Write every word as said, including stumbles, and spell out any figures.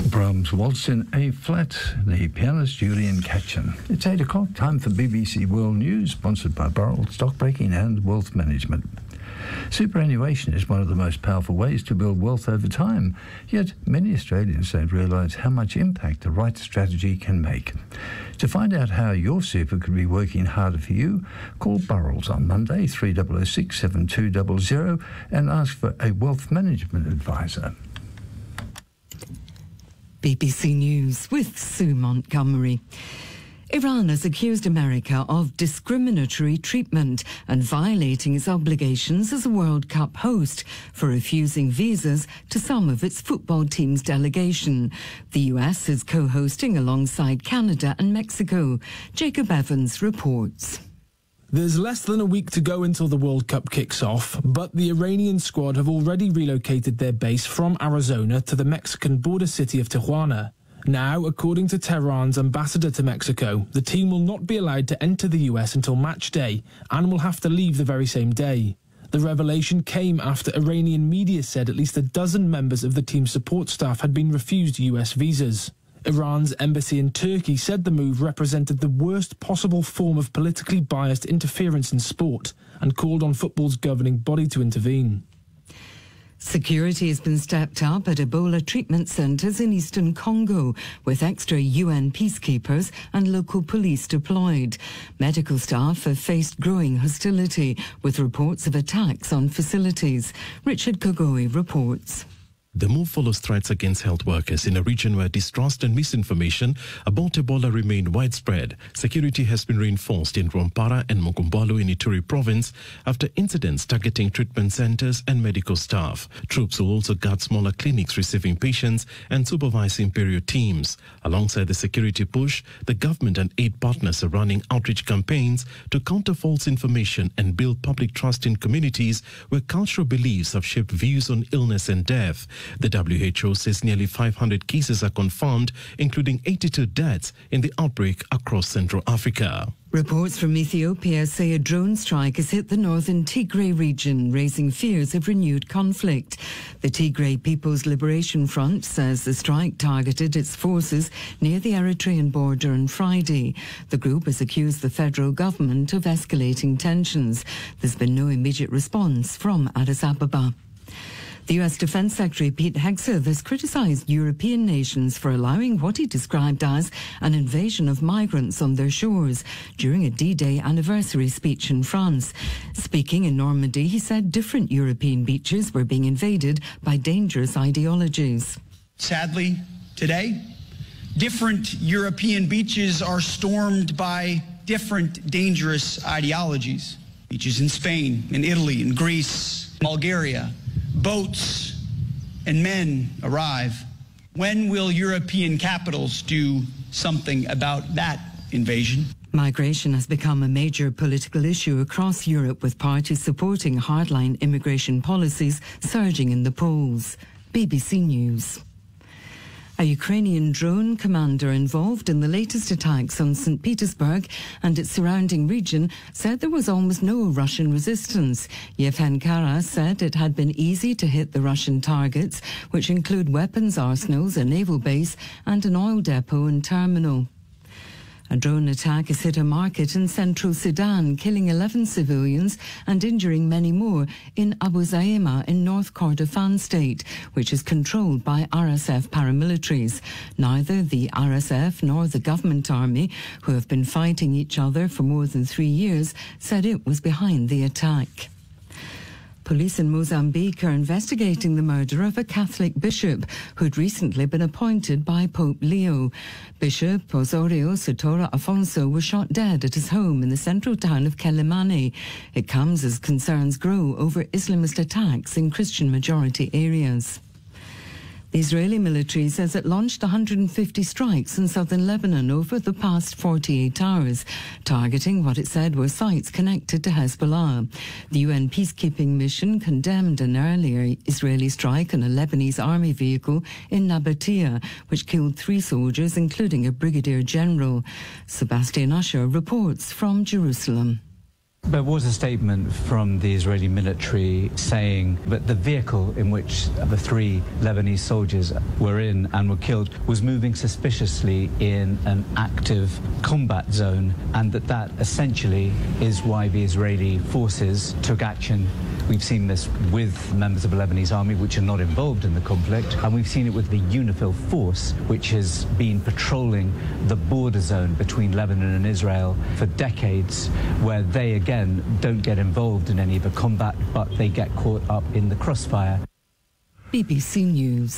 Brahms Waltz in A flat, the pianist Julian Katchen. It's eight o'clock, time for B B C World News, sponsored by Burrell Stockbroking and Wealth Management. Superannuation is one of the most powerful ways to build wealth over time, yet many Australians don't realise how much impact the right strategy can make. To find out how your super could be working harder for you, call Burrells on Monday, three oh oh six, seven two zero zero, and ask for a wealth management advisor. B B C News with Sue Montgomery. Iran has accused America of discriminatory treatment and violating its obligations as a World Cup host for refusing visas to some of its football team's delegation. The U S is co-hosting alongside Canada and Mexico. Jacob Evans reports. There's less than a week to go until the World Cup kicks off, but the Iranian squad have already relocated their base from Arizona to the Mexican border city of Tijuana. Now, according to Tehran's ambassador to Mexico, the team will not be allowed to enter the U S until match day and will have to leave the very same day. The revelation came after Iranian media said at least a dozen members of the team's support staff had been refused U S visas. Iran's embassy in Turkey said the move represented the worst possible form of politically biased interference in sport and called on football's governing body to intervene. Security has been stepped up at Ebola treatment centres in eastern Congo, with extra U N peacekeepers and local police deployed. Medical staff have faced growing hostility, with reports of attacks on facilities. Richard Kogoi reports. The move follows threats against health workers in a region where distrust and misinformation about Ebola remain widespread. Security has been reinforced in Rwampara and Mokumbalo in Ituri province after incidents targeting treatment centers and medical staff. Troops will also guard smaller clinics receiving patients and supervise imperial teams. Alongside the security push, the government and aid partners are running outreach campaigns to counter false information and build public trust in communities where cultural beliefs have shaped views on illness and death. The W H O says nearly five hundred cases are confirmed, including eighty-two deaths in the outbreak across Central Africa. Reports from Ethiopia say a drone strike has hit the northern Tigray region, raising fears of renewed conflict. The Tigray People's Liberation Front says the strike targeted its forces near the Eritrean border on Friday. The group has accused the federal government of escalating tensions. There's been no immediate response from Addis Ababa. The U S Defence Secretary Pete Hegseth has criticised European nations for allowing what he described as an invasion of migrants on their shores during a D-Day anniversary speech in France. Speaking in Normandy, he said different European beaches were being invaded by dangerous ideologies. Sadly, today, different European beaches are stormed by different dangerous ideologies. Beaches in Spain, in Italy, in Greece, Bulgaria. Boats and men arrive. When will European capitals do something about that invasion? Migration has become a major political issue across Europe, with parties supporting hardline immigration policies surging in the polls. B B C News. A Ukrainian drone commander involved in the latest attacks on Saint Petersburg and its surrounding region said there was almost no Russian resistance. Yevhen Kara said it had been easy to hit the Russian targets, which include weapons arsenals, a naval base and an oil depot and terminal. A drone attack has hit a market in central Sudan, killing eleven civilians and injuring many more in Abu Zaima in North Kordofan state, which is controlled by R S F paramilitaries. Neither the R S F nor the government army, who have been fighting each other for more than three years, said it was behind the attack. Police in Mozambique are investigating the murder of a Catholic bishop who'd recently been appointed by Pope Leo. Bishop Osorio Sotora Afonso was shot dead at his home in the central town of Quelimane. It comes as concerns grow over Islamist attacks in Christian-majority areas. The Israeli military says it launched one hundred fifty strikes in southern Lebanon over the past forty-eight hours, targeting what it said were sites connected to Hezbollah. The U N peacekeeping mission condemned an earlier Israeli strike on a Lebanese army vehicle in Nabatea, which killed three soldiers, including a brigadier general. Sebastian Usher reports from Jerusalem. There was a statement from the Israeli military saying that the vehicle in which the three Lebanese soldiers were in and were killed was moving suspiciously in an active combat zone, and that that essentially is why the Israeli forces took action. We've seen this with members of the Lebanese army, which are not involved in the conflict, and we've seen it with the UNIFIL force, which has been patrolling the border zone between Lebanon and Israel for decades, where they again don't get involved in any of the combat, but they get caught up in the crossfire. B B C News.